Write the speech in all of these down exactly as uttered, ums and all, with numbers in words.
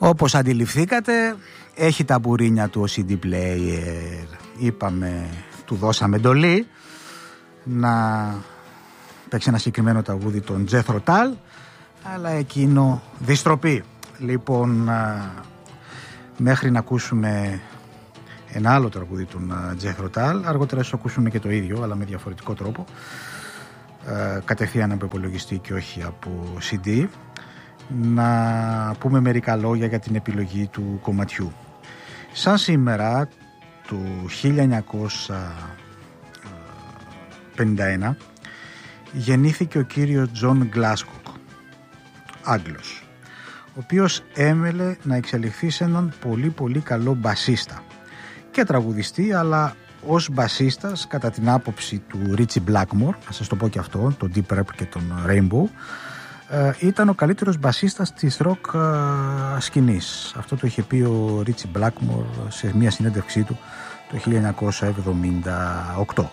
Όπως αντιληφθήκατε, έχει τα μπουρίνια του ο σι ντι player. Είπαμε, του δώσαμε εντολή να παίξει ένα συγκεκριμένο τραγούδι των Jethro Tull, αλλά εκείνο διστροπή. Λοιπόν, μέχρι να ακούσουμε ένα άλλο τραγούδι των Jethro Tull, αργότερα θα ακούσουμε και το ίδιο, αλλά με διαφορετικό τρόπο, κατευθείαν από υπολογιστή και όχι από σι ντι, να πούμε μερικά λόγια για την επιλογή του κομματιού. Σαν σήμερα, το χίλια εννιακόσια πενήντα ένα, γεννήθηκε ο κύριος Τζον Γκλάσκοκ, Άγγλος, ο οποίος έμελε να εξελιχθεί σε έναν πολύ πολύ καλό μπασίστα και τραγουδιστή, αλλά ως μπασίστας, κατά την άποψη του Ρίτσι Μπλάκμορ, να σας το πω και αυτό, τον Deep Purple και τον Rainbow, ήταν ο καλύτερος μπασίστας της rock σκηνής. Αυτό το είχε πει ο Ρίτσι Μπλάκμορ σε μια συνέντευξή του το χίλια εννιακόσια εβδομήντα οκτώ.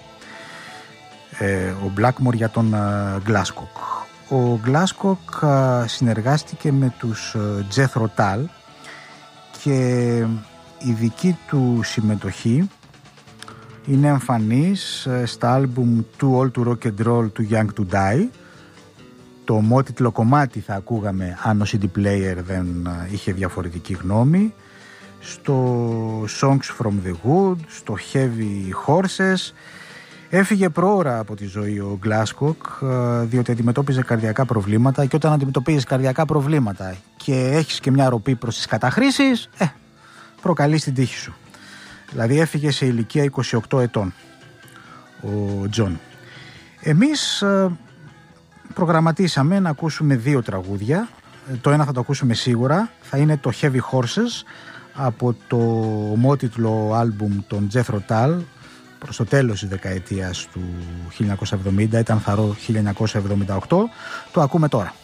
Ο Μπλάκμορ για τον Γκλάσκοκ. Ο Γκλάσκοκ συνεργάστηκε με τους Jethro Tull και η δική του συμμετοχή είναι εμφανής στα άλμπουμ Too Old to Rock and Roll, Too Young to Die. Το ομότιτλο κομμάτι θα ακούγαμε αν ο σι ντι player δεν είχε διαφορετική γνώμη, στο Songs from the Wood, στο Heavy Horses. Έφυγε προώρα από τη ζωή ο Γκλάσκοκ, διότι αντιμετώπιζε καρδιακά προβλήματα, και όταν αντιμετωπίζεις καρδιακά προβλήματα και έχεις και μια ροπή προς τις καταχρήσεις, ε, προκαλείς την τύχη σου. Δηλαδή έφυγε σε ηλικία είκοσι οκτώ ετών ο Τζον. Εμείς προγραμματίσαμε να ακούσουμε δύο τραγούδια. Το ένα θα το ακούσουμε σίγουρα, θα είναι το Heavy Horses από το ομότιτλο άλμπουμ των Jethro Tull προς το τέλος της δεκαετίας του χίλια εννιακόσια εβδομήντα, ήταν θαρό χίλια εννιακόσια εβδομήντα οκτώ. Το ακούμε τώρα.